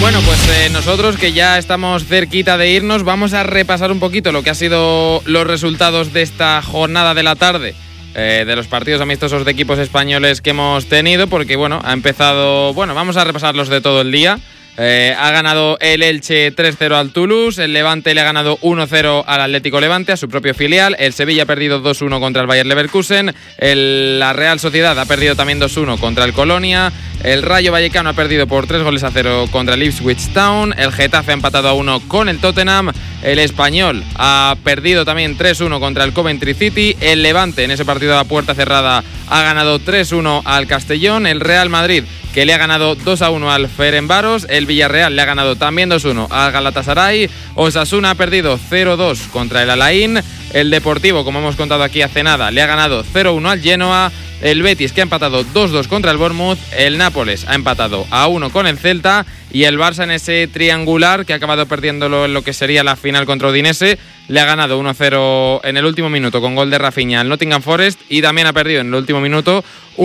Bueno, pues nosotros que ya estamos cerquita de irnos, vamos a repasar un poquito lo que ha sido los resultados de esta jornada de la tarde, de los partidos amistosos de equipos españoles que hemos tenido, porque bueno, ha empezado, bueno, vamos a repasarlos de todo el día. Ha ganado el Elche 3-0 al Toulouse, el Levante le ha ganado 1-0 al Atlético Levante, a su propio filial, el Sevilla ha perdido 2-1 contra el Bayer Leverkusen, la Real Sociedad ha perdido también 2-1 contra el Colonia, el Rayo Vallecano ha perdido por 3-0 contra el Ipswich Town, el Getafe ha empatado a 1 con el Tottenham, el Español ha perdido también 3-1 contra el Coventry City, el Levante en ese partido a puerta cerrada ha ganado 3-1 al Castellón, el Real Madrid que le ha ganado 2-1 al Ferencváros, el Villarreal le ha ganado también 2-1 al Galatasaray, Osasuna ha perdido 0-2 contra el Alain, el Deportivo, como hemos contado aquí hace nada, le ha ganado 0-1 al Genoa, el Betis que ha empatado 2-2 contra el Bournemouth, el Nápoles ha empatado a 1 con el Celta y el Barça en ese triangular que ha acabado perdiéndolo en lo que sería la final contra Udinese, le ha ganado 1-0 en el último minuto con gol de Rafinha al Nottingham Forest y también ha perdido en el último minuto